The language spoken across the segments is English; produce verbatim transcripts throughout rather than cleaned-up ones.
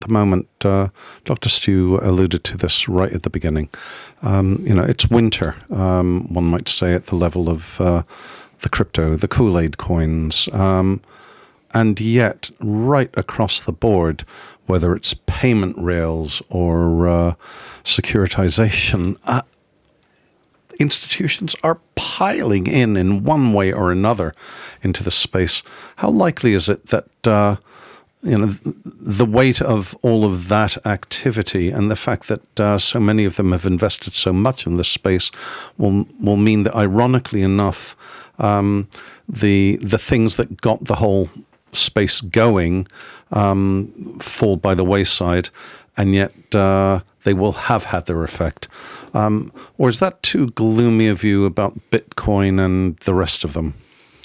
the moment. Uh, Doctor Stew alluded to this right at the beginning. Um, you know, it's winter, um, one might say, at the level of uh, the crypto, the Kool-Aid coins. Um, and yet, right across the board, whether it's payment rails or uh, securitization, uh, institutions are piling in in one way or another into the space. How likely is it that uh, you know the weight of all of that activity and the fact that uh, so many of them have invested so much in this space will will mean that, ironically enough, um, the the things that got the whole space going um, fall by the wayside, and yet uh, they will have had their effect. Um, or is that too gloomy a view about Bitcoin and the rest of them?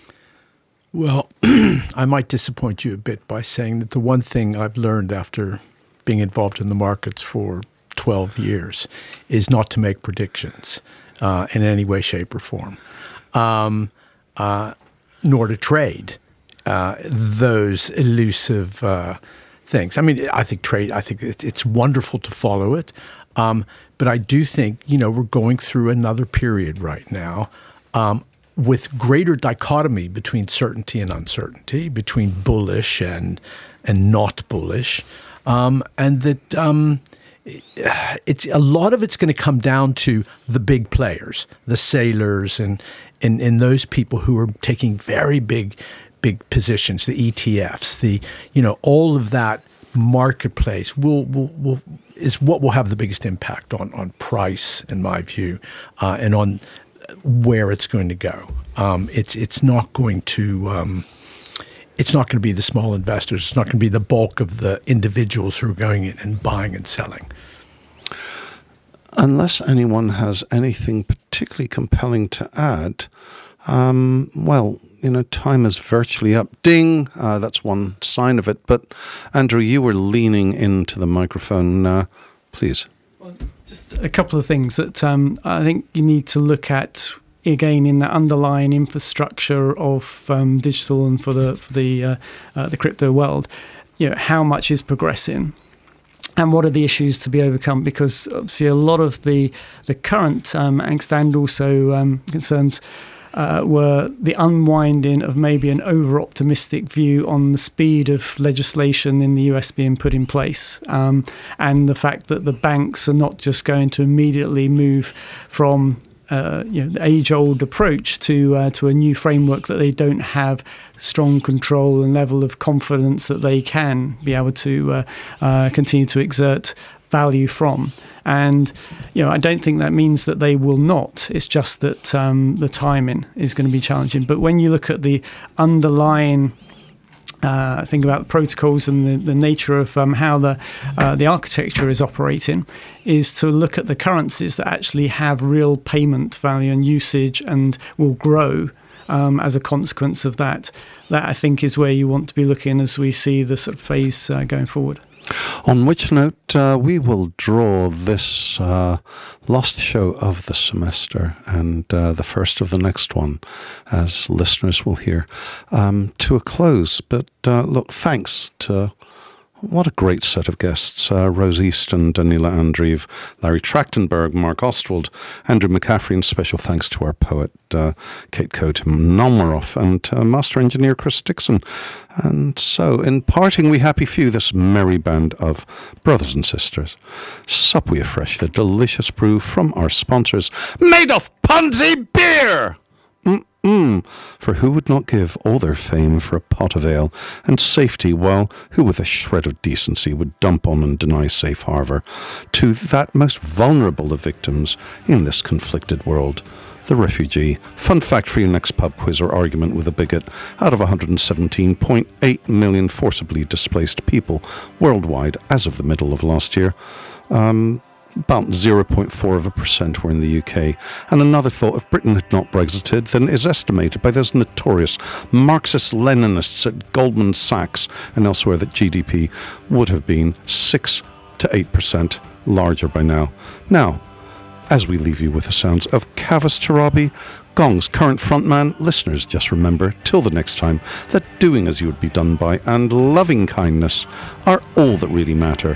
Well, I might disappoint you a bit by saying that the one thing I've learned after being involved in the markets for twelve years is not to make predictions uh, in any way, shape, or form, um, uh, nor to trade uh, those elusive uh, things. I mean, I think trade, I think it, it's wonderful to follow it. Um, but I do think, you know, we're going through another period right now um, with greater dichotomy between certainty and uncertainty, between bullish and and not bullish. Um, and that um, it's a lot of it's going to come down to the big players, the sailors and, and, and those people who are taking very big big positions, the E T Fs, the, you know, all of that marketplace will, will, will is what will have the biggest impact on, on price, in my view, uh, and on where it's going to go. Um, it's it's not going to um, it's not going to be the small investors. It's not going to be the bulk of the individuals who are going in and buying and selling. Unless anyone has anything particularly compelling to add, um, well, you know, time is virtually up. Ding! Uh, that's one sign of it. But, Andrew, you were leaning into the microphone. Uh, please. Well, just a couple of things that um, I think you need to look at, again, in the underlying infrastructure of um, digital and for the for the uh, uh, the crypto world. You know, how much is progressing, and what are the issues to be overcome? Because obviously, a lot of the the current um, angst and also um, concerns uh, were the unwinding of maybe an over-optimistic view on the speed of legislation in the U S being put in place, um, and the fact that the banks are not just going to immediately move from Uh, you know, the age-old approach to uh, to a new framework that they don't have strong control and level of confidence that they can be able to uh, uh, continue to exert value from. And you know, I don't think that means that they will not. It's just that um, the timing is going to be challenging. But when you look at the underlying Uh, think about the protocols and the, the nature of um, how the uh, the architecture is operating, is to look at the currencies that actually have real payment value and usage and will grow um, as a consequence of that. That, I think, is where you want to be looking as we see the sort of phase uh, going forward. On which note, uh, we will draw this uh, last show of the semester and uh, the first of the next one, as listeners will hear, um, to a close. But uh, look, thanks to what a great set of guests. Uh, Rose Easton, Daniela Andreev, Larry Trachtenberg, Mark Ostwald, Andrew McCaffrey, and special thanks to our poet, uh, Kate Cote-Nomaroff, and uh, master engineer, Chris Dixon. And so, in parting, we happy few, this merry band of brothers and sisters. Sup we afresh the delicious brew from our sponsors, made of Ponzi beer! Mm-mm. For who would not give all their fame for a pot of ale and safety, while who with a shred of decency would dump on and deny safe harbour to that most vulnerable of victims in this conflicted world, the refugee? Fun fact for your next pub quiz or argument with a bigot: out of one hundred seventeen point eight million forcibly displaced people worldwide as of the middle of last year, um, about zero point four of a percent were in the U K. And another thought, if Britain had not Brexited, then is estimated by those notorious Marxist-Leninists at Goldman Sachs and elsewhere that G D P would have been six to eight percent larger by now. Now, as we leave you with the sounds of Kavus Tarabi, Gong's current frontman. Listeners, just remember, till the next time, that doing as you would be done by and loving kindness are all that really matter.